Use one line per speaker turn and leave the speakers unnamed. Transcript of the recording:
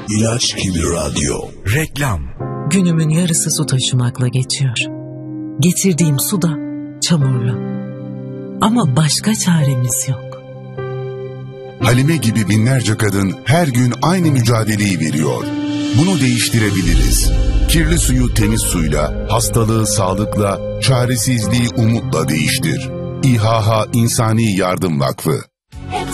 İlaç gibi radyo.
Reklam.
Günümün yarısı su taşımakla geçiyor. Getirdiğim su da çamurlu. Ama başka çaremiz yok.
Halime gibi binlerce kadın her gün aynı mücadeleyi veriyor. Bunu değiştirebiliriz. Kirli suyu temiz suyla, hastalığı sağlıkla, çaresizliği umutla değiştir. İHH İnsani Yardım Vakfı.